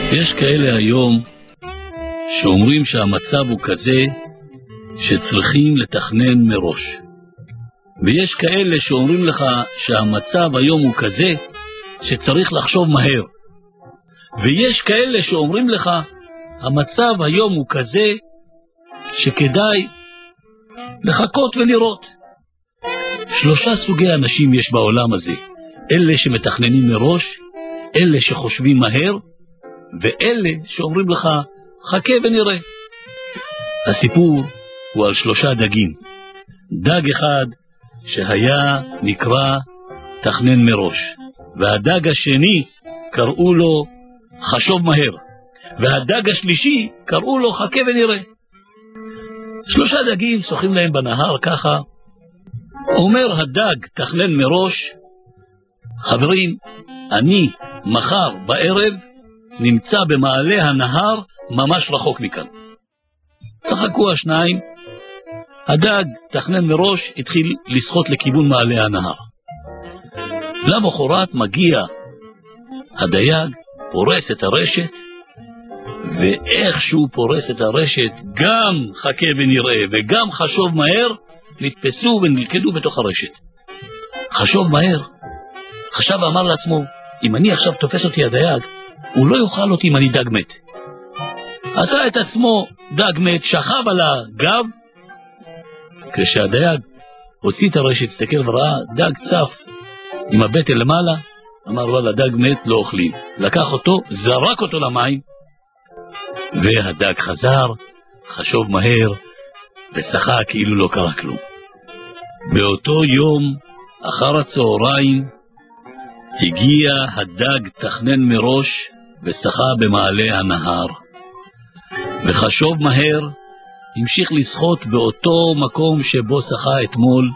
יש כאלה היום שאומרים שהמצב הוא כזה שצריכים לתכנן מראש. ויש כאלה שאומרים לך שהמצב היום הוא כזה שצריך לחשוב מהר. ויש כאלה שאומרים לך המצב היום הוא כזה שכדאי לחכות ולראות. 3 סוגי אנשים יש בעולם הזה. אלה שמתכננים מראש, אלה שחושבים מהר, ואלה שאומרים לך חכה ונראה. הסיפור הוא על 3 דגים. דג אחד שהיה נקרא תכנן מראש, והדג השני קראו לו חשוב מהר, והדג השלישי קראו לו חכה ונראה. 3 דגים שוחים להם בנהר ככה. אומר הדג תכנן מראש, חברים, אני מחר בערב נמצא במעלה הנהר ממש רחוק מכאן. צחקו השניים. הדג תכנן מראש התחיל לשחות לכיוון מעלה הנהר. למחרת מגיע הדייג, פורס את הרשת, ואיך שהוא פורס את הרשת, גם חכה ונראה וגם חשוב מהר נתפסו ונלכדו בתוך הרשת. חשוב מהר חשב ואמר לעצמו, אם אני עכשיו תופס אותי הדייג, הוא לא יאכל אותי אם אני דג מת. עשה את עצמו דג מת, שכב על הגב. כשהדייג הוציא את הרשת, הסתכל וראה דג צף עם הבטן למעלה, אמר לו, לדג מת לא אוכלים. לקח אותו, זרק אותו למים, והדג חזר, חשוב מהר, ושחה כאילו לא קרה כלום. באותו יום, אחר הצהריים, הגיע הדג תכנן מראש, ושחה במעלה הנהר. וחשוב מהר, המשיך לשחות באותו מקום שבו שחה אתמול,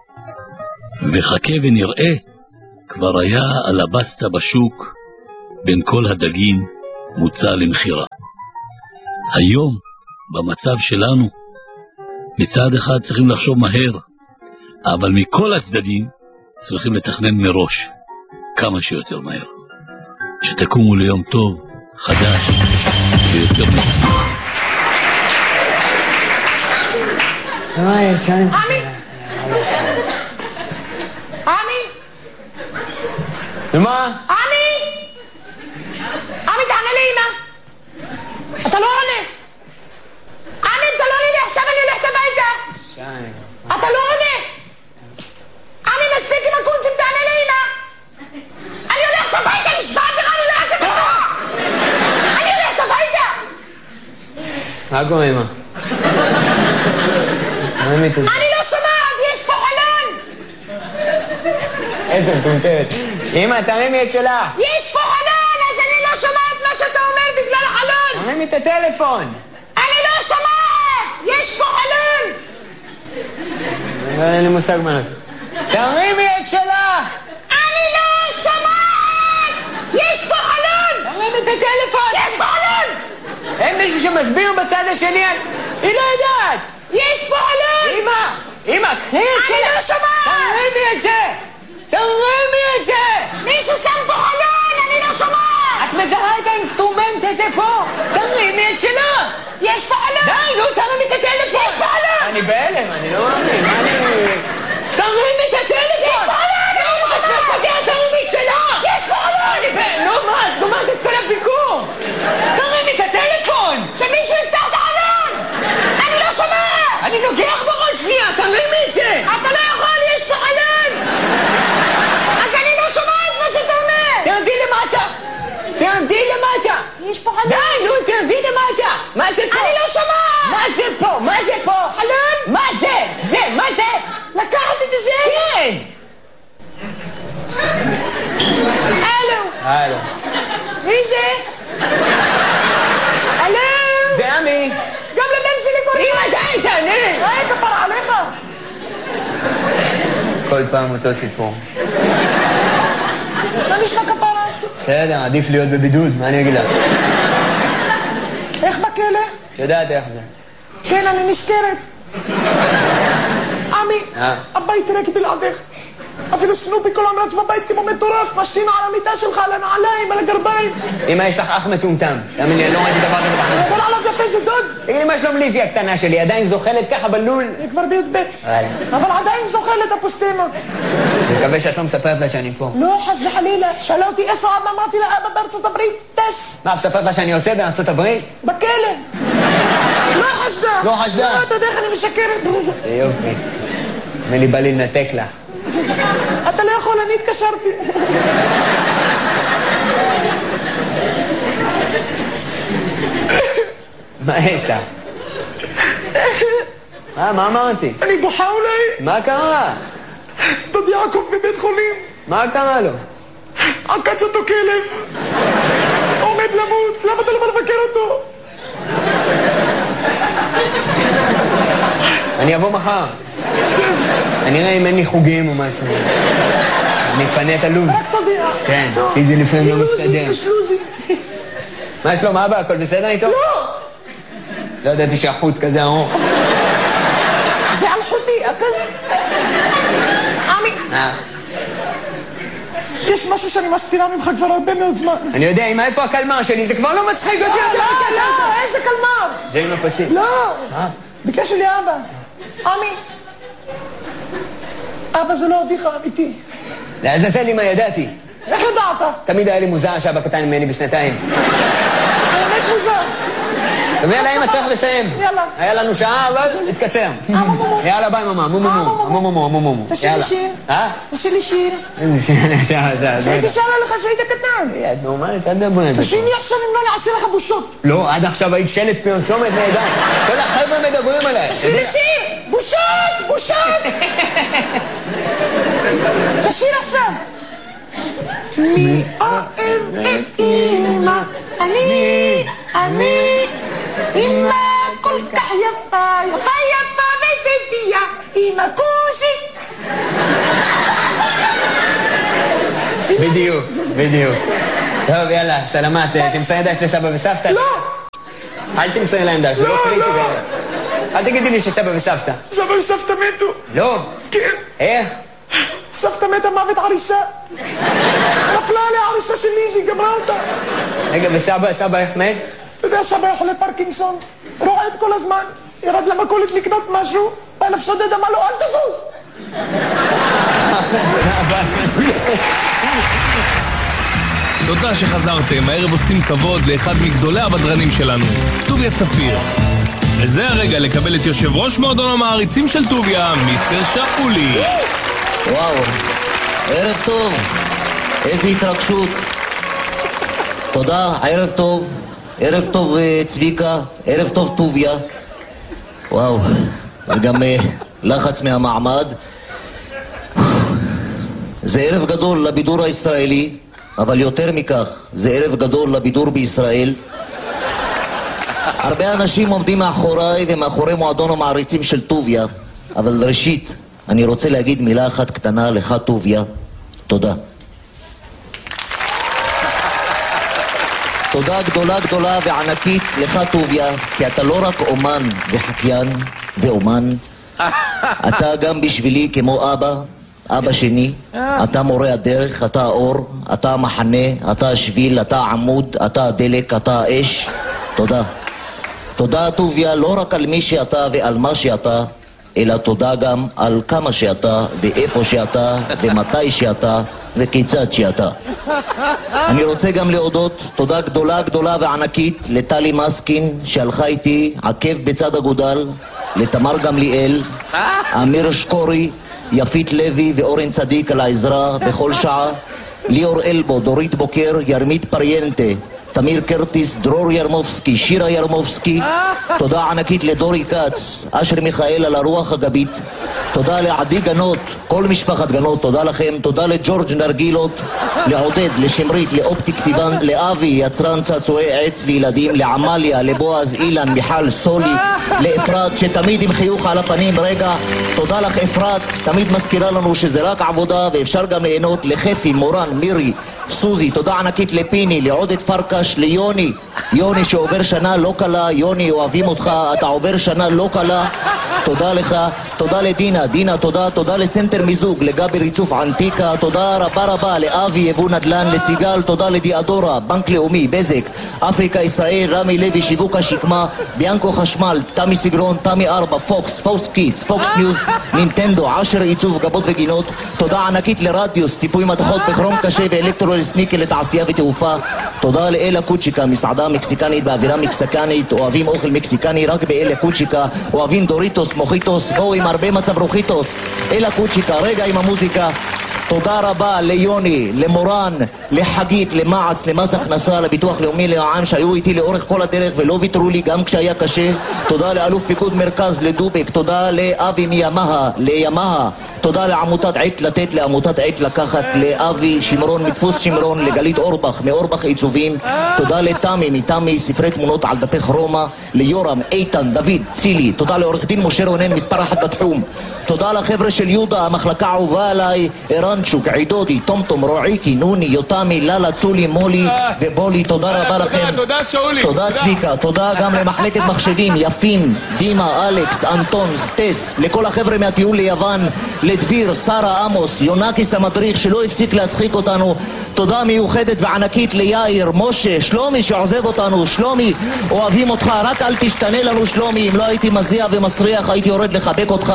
וחכה ונראה, כבר היה על הבסטה בשוק, בין כל הדגים מוצא למחירה. היום, במצב שלנו, מצד אחד צריכים לחשוב מהר, אבל מכל הצדדים צריכים לתכנן מראש, כמה שיותר מהר. שתקומו ליום טוב, חדש, ויותר מתכנן. עמי! עמי! מה? עמי! עמי, תענה לי אמא! אתה לא עונה! עמי, אתה לא עונה לי, עכשיו אני הולכת הביתה! אתה לא עונה! עמי, מספיק עם הקונצים, תענה לי אמא! אני הולכת הביתה, נשבעת לך, אני הולכת הביתה! אני הולכת הביתה! מה קורה אמא? אני לא שומעת, יש פה חלון! איזה מטומטמת. אמא, תרימי את שלה. יש פה חלון, אז אני לא שומעת מה שאתה אומר בגלל החלון! תרימי את הטלפון. אני לא שומעת! יש פה חלון! אין לי מושג מה לעשות. תרימי את שלה! אני לא שומעת! יש פה חלון! תרימי את הטלפון! יש פה חלון! אין מישהו שמסביר בצד השני? היא לא יודעת! יש פה חלון! אמא, קחי את שלה! אני לא שומעת! תרימי את זה! תרימי את זה! מישהו שם פה חלון! אני לא שומעת! את מזהה את האינסטרומנט הזה פה? תרימי את שלה! יש פה חלון! די, נו, תרימי את הטלפון! יש פה חלון! אני בהלם, אני לא מאמין. תרימי את הטלפון! יש פה חלון! נו, את מפגעת, תרימי את שלה! יש פה חלון! נו, מה, זה כל הביקור! תרימי את הטלפון! שמישהו יפתח את החלון! אני לא שומעת! אני נוגח בראש שנייה, תרימי את זה! אתה לא יכול, יש פה חלון! אז אני לא שומעת מה שאתה אומר! תרדי למטה! תרדי למטה! יש פה חלון! די, נו, תרדי למטה! מה זה פה? אני לא שומעת! מה זה פה? מה זה פה? חלון? מה זה? מה זה? לקחת את זה? כן! הלו! מי זה? הלו! זה עמי! גם לבן שלי קוראים! אמא, די, תעני! כפרה עליך! כל פעם אותו סיפור. מה נשמע כפרה? בסדר, עדיף להיות בבידוד, מה אני אגיד לך? איך בכלא? את יודעת איך זה. כן, אני נזכרת. עמי, הבית ריק בלעדיך. אפילו סנופי כל המרץ בבית כמו מטורף, משתין על המיטה שלך, על הנעליים, על הגרביים. אמא, יש לך אח מטומטם. תאמין לי, אני לא ראיתי דבר כזה בחיים. אבל עליו יפה זה דוד. תגיד לי, מה שלום ליזי הקטנה שלי? עדיין זוחלת ככה בלול? היא כבר בי"ב. אבל עדיין זוחלת הפוסטמה. אני מקווה שאת לא מספרת לה שאני פה. לא, חס וחלילה. שאלה אותי איפה אבא, אמרתי לה, אבא בארצות הברית, טס. מה, מספרת לה שאני עושה בארצות הברית? בכלא. לא חשדה. לא חשדה? לא, אתה יודע איך אני משקרת. זה יופי. אני בא לנתק לה. אתה לא יכול, אני התקשרתי. מה יש לה? מה אמרתי? אני בוכה אולי. מה קרה? דוד יעקב בבית חולים. מה קרה לו? עקץ אותו כלב. עומד למות. למה אתה לא בא לבקר אותו? אני אבוא מחר. אני אראה אם אין לי חוגים או משהו. אני אפנה את הלו"ז. רק תודיע. כן, כי זה לפעמים לא מסתדר. יש לוזי. מה שלום אבא? הכל בסדר איתו? לא! לא ידעתי שהחוט כזה ארוך. זה אלחוטי, הכזה. עמי, יש משהו שאני מסתירה ממך כבר הרבה מאוד זמן. אני יודע, אמא, איפה הקלמר שלי? זה כבר לא מצחיק אותי. לא, איזה קלמר? זה עם הפסים. לא, ביקש לי אבא. עמי, אבא זה לא אביך אמיתי. לעזאזל אמא, ידעתי. איך ידעת? תמיד היה לי מוזר שאבא קטן ממני בשנתיים. באמת מוזר. טוב, יאללה, אמא, צריך לסיים. יאללה. היה לנו שעה, אבל התקצר. יאללה, ביי, ממה. מומו. תשאיר לי שיר. תשאיר לי שיר. איזה שיר, שהייתי שאלה לך שהיית קטן. את נורמלית, אל תדבר את זה. תשאיר לי עכשיו אם לא נעשה לך בושות. לא, עד עכשיו היית שלט פרסומת נהדר. כל החבר'ה מדברים עליי. תשאיר לי שיר! בושות! תשאיר עכשיו. מי אוהב את אמא? אני, אמא כל כך יפה ויפהפייה, אמא כוסי. בדיוק. טוב, יאללה, סלמת, תמסרי דש לסבא וסבתא? לא. אל תמסרי להם דש, זה לא קריטי. אל תגידי לי שסבא וסבתא. סבא וסבתא מתו. לא. כן. איך? סבתא מתה מוות עריסה. נפלה עליה עריסה של ליזי, גמרה אותה. רגע, וסבא איך מת? אתה יודע, סבא היה חולה פרקינסון. רועד כל הזמן. ירד למכולת לקנות משהו. בא אליו שודד, אמר לו, אל תזוז. תודה שחזרתם. הערב עושים כבוד לאחד מגדולי הבדרנים שלנו, טוביה צפיר. וזה הרגע לקבל את יושב ראש מועדון המעריצים של טוביה, מיסטר שאולי. וואו, ערב טוב, איזה התרגשות. תודה, ערב טוב צביקה, ערב טוב טוביה. וואו, וגם לחץ מהמעמד. זה ערב גדול לבידור הישראלי, אבל יותר מכך, זה ערב גדול לבידור בישראל. הרבה אנשים עומדים מאחוריי ומאחורי מועדון המעריצים של טוביה, אבל ראשית, אני רוצה להגיד מילה אחת קטנה לך טוביה, תודה. תודה גדולה וענקית לך טוביה, כי אתה לא רק אומן וחקיין ואומן, אתה גם בשבילי כמו אבא שני, אתה מורה הדרך, אתה האור, אתה המחנה, אתה השביל, אתה העמוד, אתה הדלק, אתה האש. תודה. תודה טוביה לא רק על מי שאתה ועל מה שאתה, אלא תודה גם על כמה שאתה ואיפה שאתה ומתי שאתה וכיצד שאתה. אני רוצה גם להודות תודה גדולה וענקית לטלי מסקין שהלכה איתי עקב בצד אגודל, לתמר גמליאל, אמיר שקורי, יפית לוי ואורן צדיק על העזרה בכל שעה, ליאור אלבו, דורית בוקר, ירמית פריינטה, תמיר קרטיס, דרור ירמובסקי, שירה ירמובסקי. תודה ענקית לדורי קץ, אשר מיכאל על הרוח הגבית. תודה לעדי גנות, כל משפחת גנות, תודה לכם. תודה לג'ורג' נרגילות, לעודד, לשמרית, לאופטיק סיוון, לאבי, יצרן צעצועי עץ לילדים, לעמליה, לבועז, אילן, מיכל, סולי, לאפרת, שתמיד עם חיוך על הפנים. רגע, תודה לך אפרת, תמיד מזכירה לנו שזה רק עבודה ואפשר גם ליהנות. לחפי, מורן, מירי, סוזי, תודה ענקית לפיני, לעודד פרקש, ליוני, יוני שעובר שנה לא קלה, יוני אוהבים אותך, אתה עובר שנה לא קלה, תודה לך, תודה לדינה, דינה תודה, תודה לסנטר מיזוג, לגבי ריצוף ענתיקה, תודה רבה רבה לאבי יבוא נדל"ן, לסיגל, תודה לדיאדורה, בנק לאומי, בזק, אפריקה ישראל, רמי לוי, שיווק השקמה, ביאנקו חשמל, תמי סגרון, תמי 4, פוקס, פוקס קידס, פוקס ניוז, נינטנדו, עשר עיצוב גבות וגינות, תודה ענקית לרדיוס, ציפוי מתכות בכרום קשה ואלקטרול סניקל לתעשייה ותעופה, תודה לאלה קוצ'יקה, מסעדה מקסיקנית באווירה מקסיקנית, אוהבים אוכל מקסיקני רק באלה קוצ'יקה, אוהבים דוריטוס, מוחיטוס, בואו עם הרבה מצב רוחיטוס, אלה קוצ'יקה, רגע עם המוזיקה. תודה רבה ליוני, למורן, לחגית, למעץ, למס הכנסה, לביטוח לאומי, לעם שהיו איתי לאורך כל הדרך ולא ויתרו לי גם כשהיה קשה. תודה לאלוף פיקוד מרכז, לדובק, תודה לאבי לימאה, תודה לעמותת עת לתת, לעמותת עת לקחת, לאבי שמרון, מדפוס שמרון, לגלית אורבך, מאורבך עיצובים, תודה לתמי, מתמי, ספרי תמונות על דפי כרומה, ליורם, איתן, דוד, צילי, תודה לעורך דין משה רונן, מספר אחת בתחום, תודה לחבר'ה של יהודה, המחלקה עובה עליי, רנצ'וק, עידודי, טומטום, רועיקי, נוני, יוטמי, ללה, צולי, מולי ובולי, תודה רבה לכם. תודה שאולי. תודה צביקה, תודה גם למחלקת מחשבים, יפים, דימה, אלכס, אנטון, סטס, לכל החבר'ה מהטיול ליוון, לדביר, שרה, עמוס, יונקיס המדריך שלא הפסיק להצחיק אותנו, תודה מיוחדת וענקית ליאיר, משה, שלומי שעוזב אותנו, שלומי, אוהבים אותך, רק אל תשתנה לנו שלומי, אם לא הייתי מזיע ומסריח הייתי יורד לחבק אותך.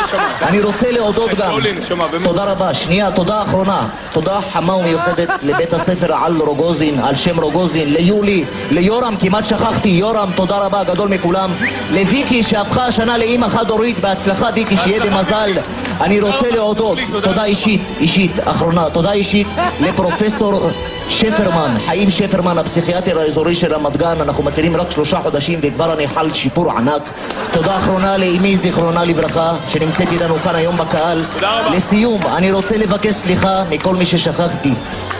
אני רוצה להודות גם, תודה רבה, שנייה, תודה אחרונה, תודה חמה ומיוחדת לבית הספר על רוגוזין, על שם רוגוזין, ליולי, ליורם, כמעט שכחתי, יורם, תודה רבה, גדול מכולם, לוויקי שהפכה השנה לאמא חד הורית, בהצלחה ויקי, שיהיה במזל. אני רוצה להודות, תודה אישית, אחרונה, תודה אישית לפרופסור שפרמן, חיים שפרמן, הפסיכיאטר האזורי של רמת גן, אנחנו מכירים רק 3 חודשים וכבר אני חל שיפור ענק. תודה אחרונה לאמי, זיכרונה לברכה, שנמצאת איתנו כאן היום בקהל. לסיום, אני רוצה לבקש סליחה מכל מי ששכחתי.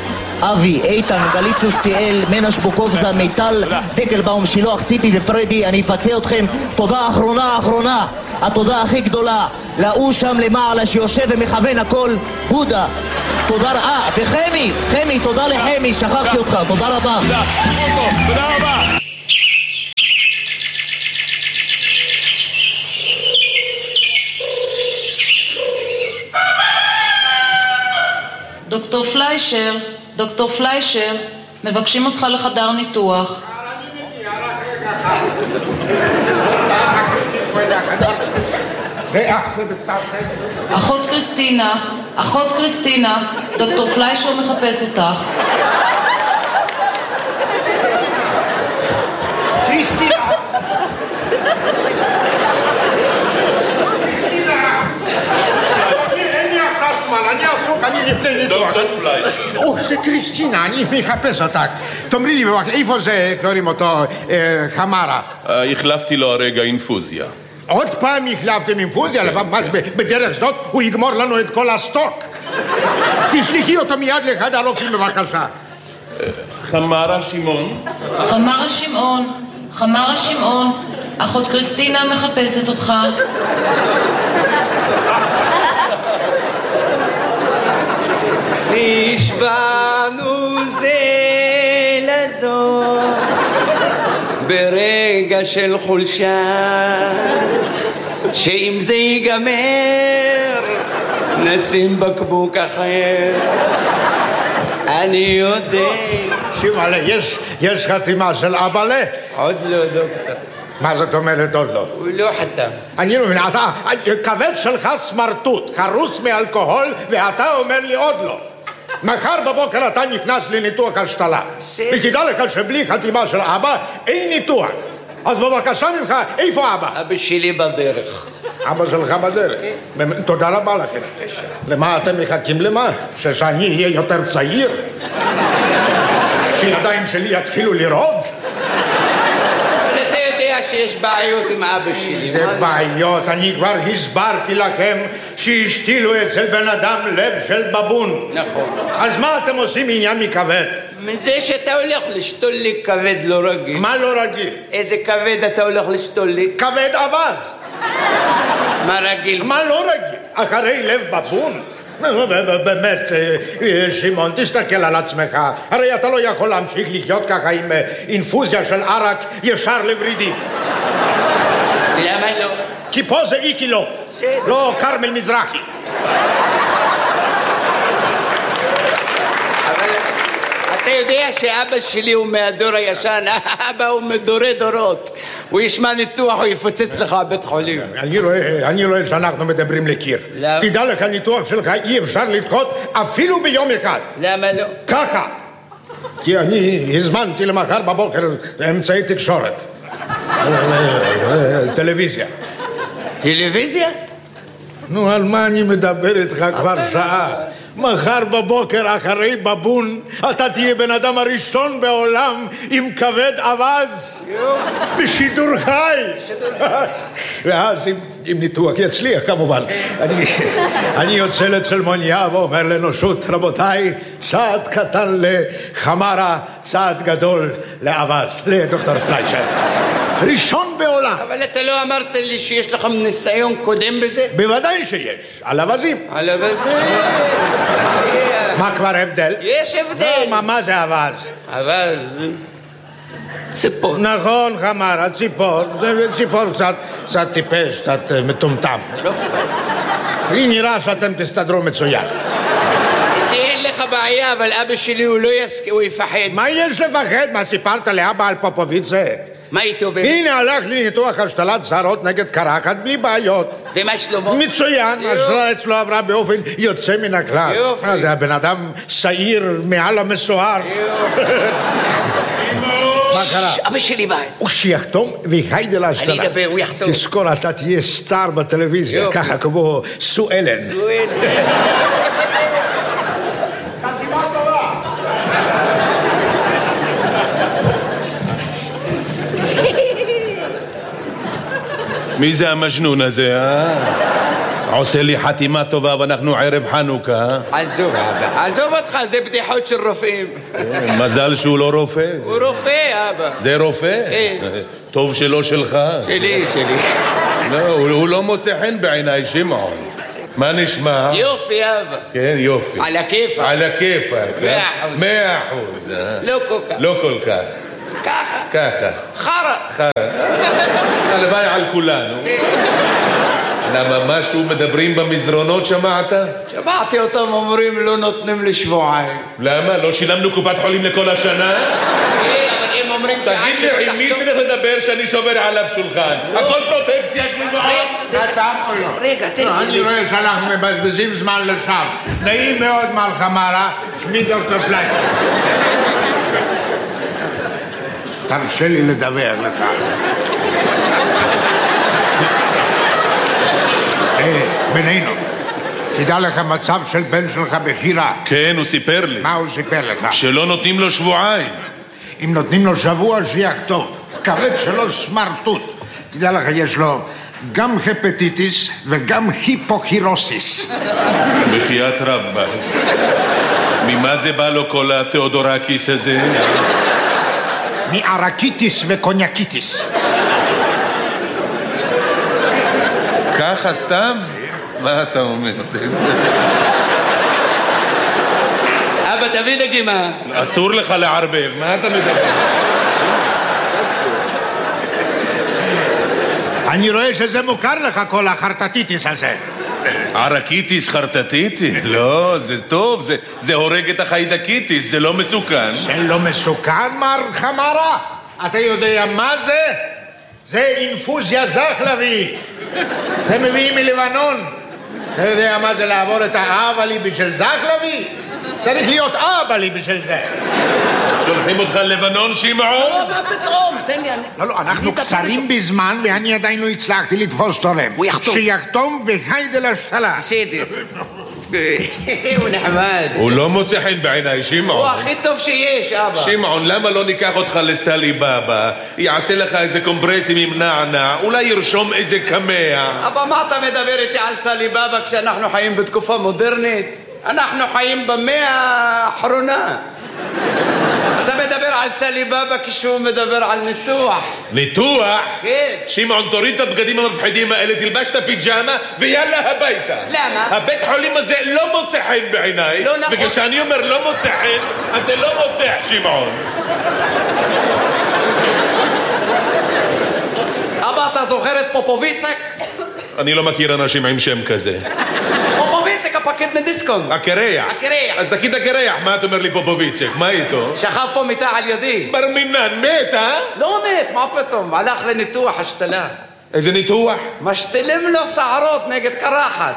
אבי, איתן, גליצוס תיאל, מנש בוקובזה, מיטל, דקלבאום, שילוח, ציפי ופרדי, אני אפצה אתכם. תודה אחרונה, התודה הכי גדולה, להוא שם למעלה שיושב ומכוון הכל, בודה. תודה רבה, וחמי, תודה לחמי, שכחתי אותך, תודה רבה. תודה רבה. דוקטור פליישר, מבקשים אותך לחדר ניתוח. אחות קריסטינה, דוקטור פליישר מחפש אותך. דוקטור פליישר. זה קריסטינה, אני מחפש אותך. תאמרי לי בבקשה, איפה זה, קוראים אותו, חמרה? החלפתי לו הרגע אינפוזיה. עוד פעם החלפתם אינפוזיה? בדרך זאת הוא יגמור לנו את כל הסטוק. תשלחי אותו מיד לאחד הרופאים בבקשה. חמרה שמעון. חמרה שמעון, אחות קריסטינה מחפשת אותך. נשבענו זה לזו ברגע של חולשה, שאם זה ייגמר נשים בקבוק אחר. אני יודע. שימאלה, יש חתימה של אבאלה? עוד לא, דוקטור. מה זאת אומרת עוד לא? הוא לא חתם. אני לא מבין, כבד שלך סמרטוט, חרוס מאלכוהול, ואתה אומר לי עוד לא. מחר בבוקר אתה נכנס לניתוח השתלה. ותדע לך שבלי חתימה של אבא אין ניתוח. אז בבקשה ממך, איפה אבא? אבא שלי בדרך. אבא שלך בדרך. תודה רבה לכם. למה אתם מחכים למה? שאני אהיה יותר צעיר? שידיים שלי יתחילו לרעוד? אתה יודע שיש בעיות עם אבא שלי. זה בעיות, אני כבר הסברתי לכם שהשתילו אצל בן אדם לב של בבון. נכון. אז מה אתם עושים עניין מכבד? מזה שאתה הולך לשתול לי כבד לא רגיל. מה לא רגיל? איזה כבד אתה הולך לשתול לי? כבד אבז. מה רגיל? מה לא רגיל? אחרי לב בבון? באמת, שמעון, תסתכל על עצמך. הרי אתה לא יכול להמשיך לחיות ככה עם אינפוזיה של ערק ישר לורידים. למה לא? כי פה זה איקילו, לא קרמל מזרחי. אבל אתה יודע שאבא שלי הוא מהדור הישן, אבא הוא מדורי דורות. הוא ישמע ניתוח, הוא יפוצץ לך בית חולים. אני רואה שאנחנו מדברים לקיר. תדע לך, הניתוח שלך אי אפשר לדחות אפילו ביום אחד. למה לא? ככה. כי אני הזמנתי למחר בבוקר אמצעי תקשורת. טלוויזיה. טלוויזיה? נו, על מה אני מדבר איתך כבר שעה? מחר בבוקר אחרי בבון אתה תהיה בן אדם הראשון בעולם עם כבד אבז בשידור חי. ואז אם ניתוח יצליח כמובן אני יוצא לצלמוניה ואומר לאנושות, רבותיי, צעד קטן לחמרה, צעד גדול לאבז, לדוקטור פליישר, ראשון בעולם. אבל אתה לא אמרת לי שיש לך ניסיון קודם בזה? בוודאי שיש, על אבזים. על אבזים. מה כבר הבדל? יש הבדל. מה זה אבז? אבז ציפור. נכון, חמרה, ציפור. זה ציפור קצת טיפש, קצת מטומטם. לי נראה שאתם תסתדרו מצוין. אין לך בעיה, אבל אבא שלי הוא לא יסכים, הוא יפחד. מה יש לפחד? מה סיפרת לאבא על פופוביצה? מה איתו באמת? הנה הלך לי ניתוח השתלת שערות נגד קרחת בלי בעיות. ומה שלמה? מצוין, השתלה אצלו עברה באופן יוצא מן הכלל. יופי. זה הבן אדם שעיר מעל המסוהר. מה קרה? אבא שלי בא. הוא שיחתום והיידה להשתלה. אני אדבר, הוא יחתום. תזכור, אתה תהיה סטאר בטלוויזיה, ככה כמו סו אלן. מי זה המג'נון הזה, עושה לי חתימה טובה ואנחנו ערב חנוכה. עזוב אבא, עזוב אותך, זה בדיחות של רופאים. מזל שהוא לא רופא. הוא רופא אבא. זה רופא? כן. טוב שלא שלך. שלי. לא, הוא לא מוצא חן בעיניי, שמעון. מה נשמע? יופי אבא. כן, יופי. על הכיפה. על הכיפה. 100%. לא כל כך. לא כל כך. ככה. חרא. הלוואי על כולנו. למה משהו מדברים במזרונות, שמעת? שמעתי אותם אומרים לא נותנים לשבועיים. למה? לא שילמנו קופת חולים לכל השנה? אבל הם אומרים שעד תגיד לי, עם מי צריך לדבר שאני שובר עליו שולחן? הכל פרוטקציה, רגע, תן לי. אני רואה שאנחנו מבזבזים זמן לשווא. נעים מאוד מר חמרה, שמי דוקטור פליישר. תרשה לי לדבר לך. בינינו, תדע לך מצב של בן שלך בחירה. כן, הוא סיפר לי. מה הוא סיפר לך? שלא נותנים לו שבועיים. אם נותנים לו שבוע שיחתום. כבד שלו סמרטוט. תדע לך, יש לו גם הפטיטיס וגם היפוכירוסיס. בחיית רבא. ממה זה בא לו כל התיאודורקיס הזה? מערקיטיס וקוניאקיטיס. ככה סתם? מה אתה אומר? אבא, תביא נגימה. אסור לך לערבב, מה אתה מדבר? אני רואה שזה מוכר לך כל החרטטיטיס הזה. ערקיטיס, חרטטיטיס? לא, זה טוב, זה הורג את החיידקיטיס, זה לא מסוכן. זה לא מסוכן, מר חמרה? אתה יודע מה זה? זה אינפוזיה זחלבית. זה מביאים מלבנון. אתה יודע מה זה לעבור את האבלי בשביל זחלבי? צריך להיות אבלי בשביל זה. שולחים אותך ללבנון, שמעון? לא, פתאום, תן לי. לא, אנחנו קצרים בזמן ואני עדיין לא הצלחתי לתפוס תורם. הוא יחתום. שיחתום והיידה להשתלה. בסדר. הוא נחמד. הוא לא מוצא חן בעיניי, שמעון. הוא הכי טוב שיש, אבא. שמעון, למה לא ניקח אותך לסלי בבא? יעשה לך איזה קומפרסים עם נענע, אולי ירשום איזה קמע. אבא, מה אתה מדבר איתי על סלי בבא כשאנחנו חיים בתקופה מודרנית? אנחנו חיים במאה האחרונה. אתה מדבר על סלי בבא כשהוא מדבר על ניתוח. ניתוח? כן. שמעון, תוריד את הבגדים המפחידים האלה, תלבש את הפיג'מה ויאללה הביתה. למה? הבית חולים הזה לא מוצא חן בעיניי. לא נכון. וכשאני אומר לא מוצא חן, אז זה לא מוצא, שמעון. אבא, אתה זוכר את פופוביצק? אני לא מכיר אנשים עם שם כזה. פופוביצק, הפקיד מדיסקונט. הקרח. הקרח. אז תגיד הקרח, מה את אומר לי פופוביצק? מה איתו? שכב פה מיטה על ידי. בר מינן, מת, אה? לא מת, מה פתאום? הלך לניתוח השתלה. איזה ניתוח? משתילים לו שערות נגד קרחת.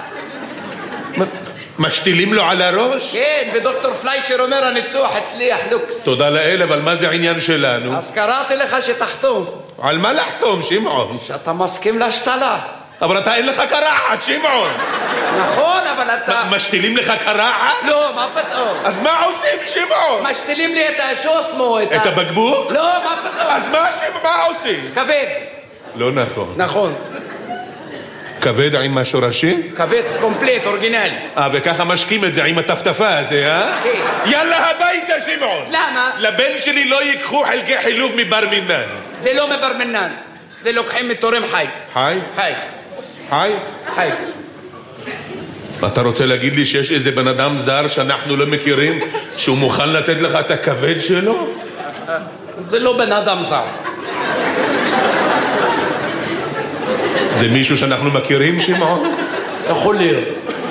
משתילים לו על הראש? כן, ודוקטור פליישר אומר הניתוח הצליח לוקס. תודה לאל, אבל מה זה העניין שלנו? אז קראתי לך שתחתום. על מה לחתום, שמעון? שאתה מסכים להשתלה. אבל אתה אין לך קרחת, שמעון. נכון, אבל אתה... משתילים לך קרחת? לא, מה פתאום? אז מה עושים, שמעון? משתילים לי את השוסמו, את הבקבוק? לא, מה פתאום? אז מה עושים? כבד. לא נכון. נכון. כבד עם השורשים? כבד קומפלט, אורגינלי. וככה משקים את זה עם הטפטפה הזה, אה? כן. יאללה הביתה, שמעון. למה? לבן שלי לא ייקחו חלקי חילוף מבר מינן. זה לא מבר מינן. זה לוקחים מתורם חי. חי? חי. חי? חי. אתה רוצה להגיד לי שיש איזה בן אדם זר שאנחנו לא מכירים שהוא מוכן לתת לך את הכבד שלו? זה לא בן אדם זר. זה מישהו שאנחנו מכירים, שמעון? יכול להיות.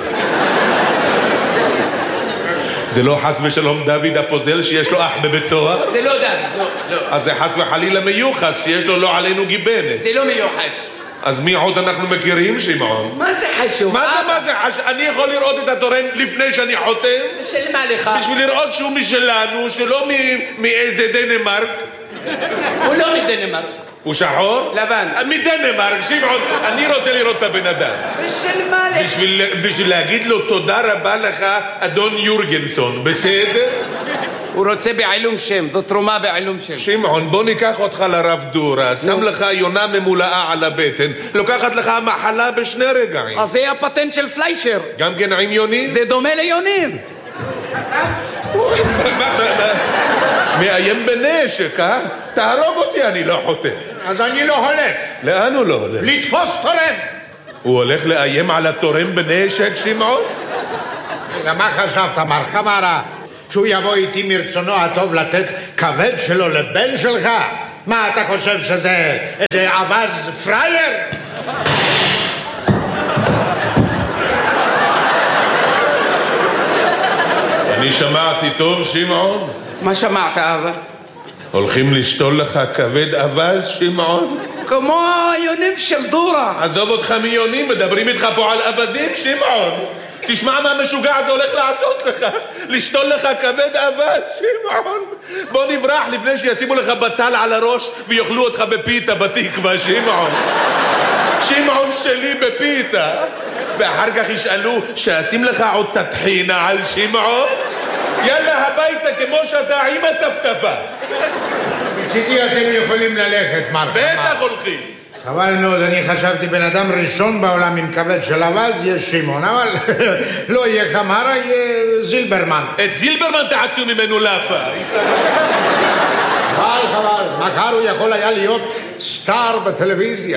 זה לא חס ושלום דוד הפוזל שיש לו אח בבית סוהר? זה לא דוד, לא. אז זה חס וחלילה מיוחס שיש לו לא עלינו גיבנת. זה לא מיוחס. אז מי עוד אנחנו מכירים, שמעון? מה זה חשוב? מה זה חשוב? אני יכול לראות את התורם לפני שאני חותם? של מה לך? בשביל לראות שהוא משלנו, שלא מאיזה דנמרק. הוא לא מדנמרק. הוא שחור? לבן. מדנמרק, שמעון, אני רוצה לראות את הבן אדם. בשביל מה לך? בשביל להגיד לו תודה רבה לך, אדון יורגנסון, בסדר? הוא רוצה בעילום שם, זו תרומה בעילום שם. שמעון, בוא ניקח אותך לרב דורה, שם לך יונה ממולאה על הבטן, לוקחת לך מחלה בשני רגעים. אז זה הפטנט של פליישר. גם כן עם יונים? זה דומה ליונים. מאיים בנשק, אה? תהרוג אותי, אני לא חותם. אז אני לא הולך. לאן הוא לא הולך? לתפוס תורם. הוא הולך לאיים על התורם בנשק, שמעון? מה חשבת, מר חמרה? שהוא יבוא איתי מרצונו הטוב לתת כבד שלו לבן שלך? מה, אתה חושב שזה איזה אבז פרייר? אני שמעתי טוב, שמעון? מה שמעת, אבא? הולכים לשתול לך כבד אבז, שמעון? כמו היונים של דורה. עזוב אותך מיונים, מדברים איתך פה על אבזים, שמעון. תשמע מה המשוגע הזה הולך לעשות לך. לשתול לך כבד אבז, שמעון. בוא נברח לפני שישימו לך בצל על הראש ויאכלו אותך בפיתה בתקווה, שמעון. שמעון שלי בפיתה. ואחר כך ישאלו שאשים לך עוד סטחינה על שמעון. יאללה הביתה כמו שאתה עם הטפטפה. מצידי אתם יכולים ללכת, מר חמרה. בטח הולכים. חבל מאוד, אני חשבתי בן אדם ראשון בעולם עם כבד של אבז יש שמעון, אבל לא יהיה חמרה, יהיה זילברמן. את זילברמן תעשו ממנו לאפה. חבל, מחר הוא יכול היה להיות סטאר בטלוויזיה.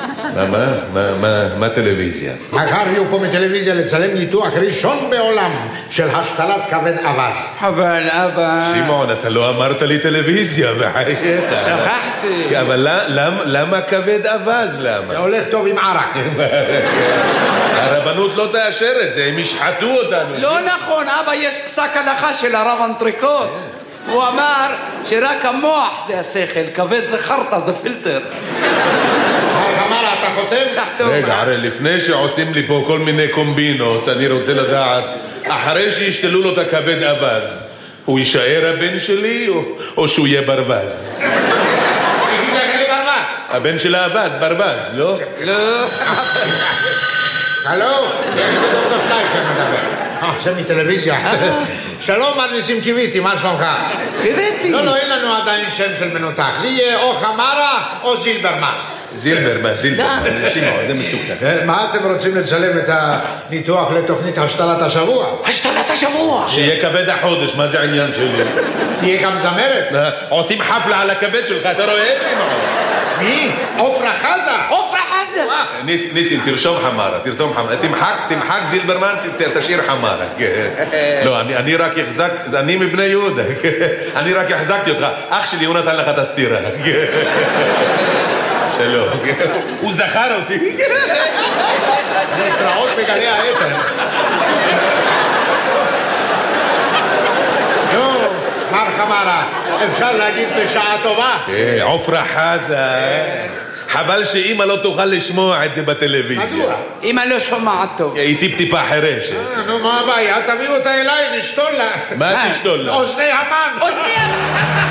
מה טלוויזיה? מחר יהיו פה מטלוויזיה לצלם ניתוח ראשון בעולם של השתלת כבד אבז. אבל אבא... שמעון, אתה לא אמרת לי טלוויזיה, בחייך. שכחתי. אבל למה כבד אבז? למה? זה הולך טוב עם ערק. הרבנות לא תאשר את זה, הם ישחטו אותנו. לא נכון, אבא, יש פסק הלכה של הרב אנטריקוט. הוא אמר שרק המוח זה השכל, כבד זה חרטה, זה פילטר. חמרה, אתה חותם? תחתום. רגע, הרי לפני שעושים לי פה כל מיני קומבינות, אני רוצה לדעת, אחרי שישתלו לו את הכבד אבז, הוא יישאר הבן שלי או שהוא יהיה ברווז? הבן של האבז, ברווז, לא? לא. הלו, זה דוקטור פליישר מדבר. זה מטלוויזיה. שלום, מר ניסים קיוויתי, מה שלומך? קיוויתי. לא, אין לנו עדיין שם של מנותח. זה יהיה או חמרה או זילברמן. זילברמן. שמעון, זה מסוכן. מה אתם רוצים לצלם את הניתוח לתוכנית השתלת השבוע? השתלת השבוע. שיהיה כבד החודש, מה זה העניין שלי? תהיה גם זמרת. עושים חפלה על הכבד שלך, אתה רואה, שמעון? מי? עופרה חזה? עופרה חזה. ניסים, תרשום חמרה, תמחק זילברמן, תשאיר חמרה. לא, אני רק החזקתי, אני מבני יהודה, אני רק החזקתי אותך. אח שלי, הוא נתן לך את הסתירה. שלום. הוא זכר אותי. להתראות בגלי האתר. נו, מר חמרה, אפשר להגיד בשעה טובה? עופרה חזה. חבל שאמא לא תוכל לשמוע את זה בטלוויזיה. מדוע? אמא לא שומעת טוב. היא טיפ-טיפה חירשת. נו, מה הבעיה? תביאו אותה אליי, נשתול לה. מה תשתול לה? אוזני המן. אוזני המן.